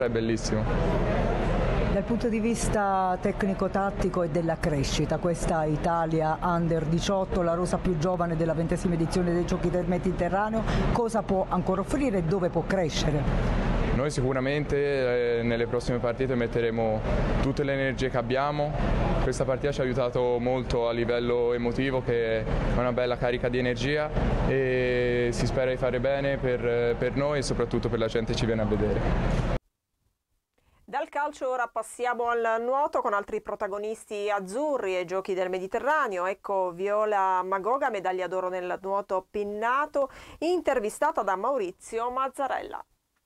È bellissimo. Dal punto di vista tecnico-tattico e della crescita, questa Italia Under 18, la rosa più giovane della 20ª edizione dei Giochi del Mediterraneo, cosa può ancora offrire e dove può crescere? Noi sicuramente nelle prossime partite metteremo tutte le energie che abbiamo. Questa partita ci ha aiutato molto a livello emotivo, che è una bella carica di energia, e si spera di fare bene per noi e soprattutto per la gente che ci viene a vedere. Dal calcio ora passiamo al nuoto con altri protagonisti azzurri ai Giochi del Mediterraneo. Ecco Viola Magoga, medaglia d'oro nel nuoto pinnato, intervistata da Maurizio Mazzarella.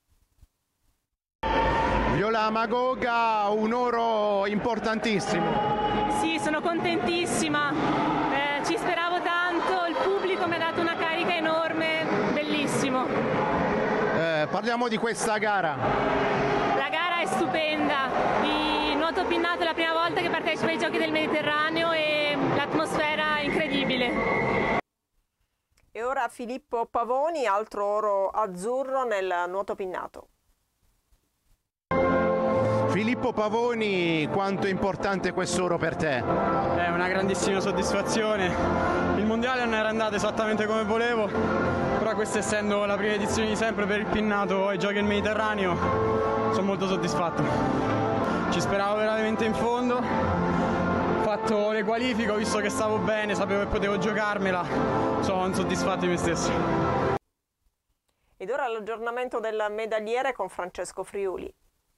Viola Magoga, un oro importantissimo. Sì, sono contentissima, ci speravo tanto, il pubblico mi ha dato una carica enorme, bellissimo. Parliamo di questa gara. La gara è stupenda, il nuoto pinnato è la prima volta che partecipo ai Giochi del Mediterraneo e l'atmosfera è incredibile. E ora Filippo Pavoni, altro oro azzurro nel nuoto pinnato. Filippo Pavoni, quanto è importante quest'oro per te? È una grandissima soddisfazione. Il mondiale non era andato esattamente come volevo, però questa essendo la prima edizione di sempre per il pinnato ai Giochi del Mediterraneo, sono molto soddisfatto. Ci speravo veramente in fondo, ho fatto le qualifiche, ho visto che stavo bene, sapevo che potevo giocarmela, sono soddisfatto di me stesso. Ed ora l'aggiornamento del medagliere con Francesco Friuli.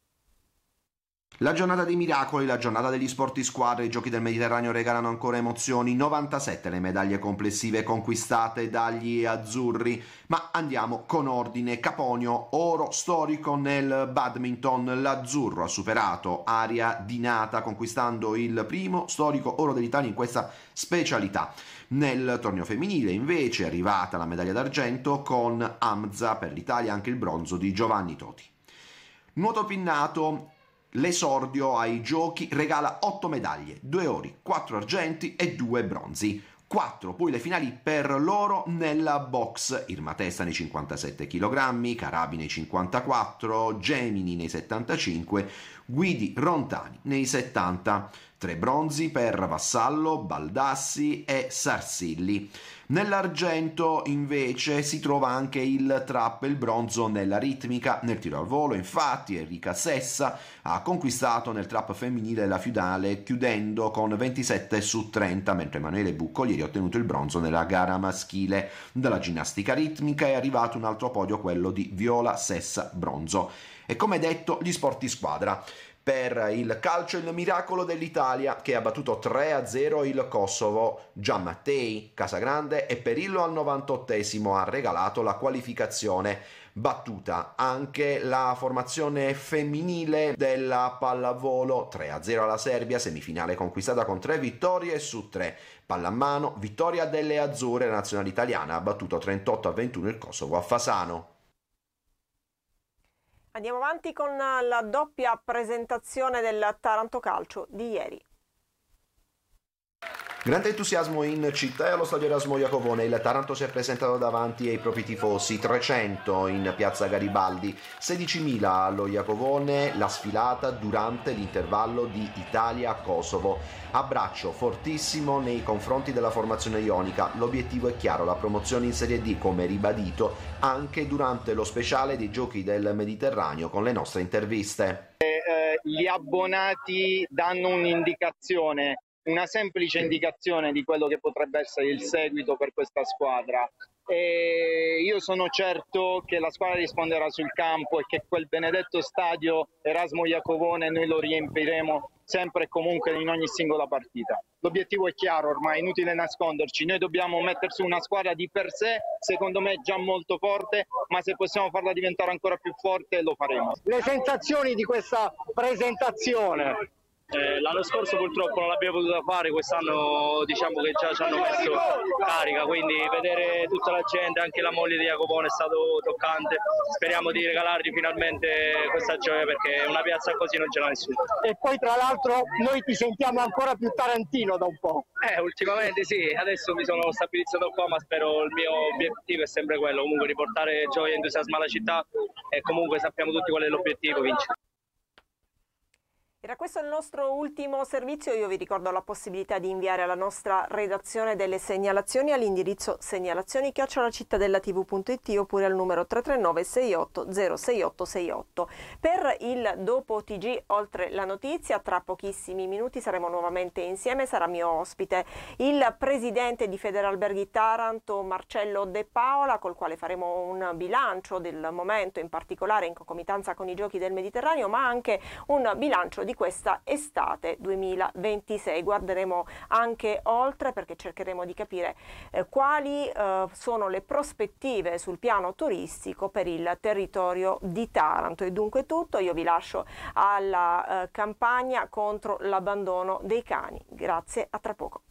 La giornata dei miracoli, la giornata degli sport di squadra, i Giochi del Mediterraneo regalano ancora emozioni, 97 le medaglie complessive conquistate dagli azzurri, ma andiamo con ordine. Caponio, oro storico nel badminton, l'azzurro ha superato Aria Di Nata conquistando il primo storico oro dell'Italia in questa specialità. Nel torneo femminile invece è arrivata la medaglia d'argento con Hamza, per l'Italia anche il bronzo di Giovanni Toti. Nuoto pinnato, l'esordio ai giochi regala 8 medaglie, 2 ori, 4 argenti e 2 bronzi. 4 poi le finali per l'oro nella box, Irma Testa nei 57 kg, Carabi nei 54, Gemini nei 75, Guidi Rontani nei 70. 3 bronzi per Vassallo, Baldassi e Sarsilli. Nell'argento invece si trova anche il trap e il bronzo nella ritmica. Nel tiro al volo infatti Enrica Sessa ha conquistato nel trap femminile la finale chiudendo con 27 su 30, mentre Emanuele Buccolieri ha ottenuto il bronzo nella gara maschile. Dalla ginnastica ritmica è arrivato un altro podio, quello di Viola Sessa, bronzo. E come detto gli sport di squadra. Per il calcio il miracolo dell'Italia che ha battuto 3-0 il Kosovo. Gianmattei, Casagrande e Perillo al 98esimo ha regalato la qualificazione. Battuta anche la formazione femminile della pallavolo, 3-0 alla Serbia, semifinale conquistata con 3 vittorie su 3. Pallamano, vittoria delle azzurre, la nazionale italiana ha battuto 38-21 il Kosovo a Fasano. Andiamo avanti con la doppia presentazione del Taranto Calcio di ieri. Grande entusiasmo in città e allo stadio Erasmo Iacovone. Il Taranto si è presentato davanti ai propri tifosi, 300 in piazza Garibaldi, 16.000 allo Iacovone, la sfilata durante l'intervallo di Italia-Kosovo. Abbraccio fortissimo nei confronti della formazione ionica, l'obiettivo è chiaro, la promozione in Serie D come ribadito anche durante lo speciale dei Giochi del Mediterraneo con le nostre interviste. Gli abbonati danno un'indicazione, una semplice indicazione di quello che potrebbe essere il seguito per questa squadra. E io sono certo che la squadra risponderà sul campo e che quel benedetto stadio Erasmo Iacovone noi lo riempiremo sempre e comunque in ogni singola partita. L'obiettivo è chiaro, ormai è inutile nasconderci, noi dobbiamo mettere su una squadra di per sé, secondo me già molto forte, ma se possiamo farla diventare ancora più forte lo faremo. Le sensazioni di questa presentazione? L'anno scorso purtroppo non l'abbiamo potuta fare, quest'anno diciamo che già ci hanno messo carica, quindi vedere tutta la gente, anche la moglie di Jacopone è stato toccante. Speriamo di regalargli finalmente questa gioia perché una piazza così non ce l'ha nessuno. E poi tra l'altro noi ti sentiamo ancora più tarantino da un po'. Ultimamente sì, adesso mi sono stabilizzato qua, ma spero, il mio obiettivo è sempre quello, comunque riportare gioia e entusiasmo alla città e comunque sappiamo tutti qual è l'obiettivo, vincere. Era questo il nostro ultimo servizio. Io vi ricordo la possibilità di inviare alla nostra redazione delle segnalazioni all'indirizzo segnalazioni@cittadellatv.it oppure al numero 339 68 06868. Per il dopo TG oltre la notizia, tra pochissimi minuti saremo nuovamente insieme. Sarà mio ospite il presidente di Federalberghi Taranto, Marcello De Paola, col quale faremo un bilancio del momento, in particolare in concomitanza con i Giochi del Mediterraneo, ma anche un bilancio di questa estate 2026. Guarderemo anche oltre, perché cercheremo di capire quali sono le prospettive sul piano turistico per il territorio di Taranto. E dunque tutto, io vi lascio alla campagna contro l'abbandono dei cani. Grazie, a tra poco.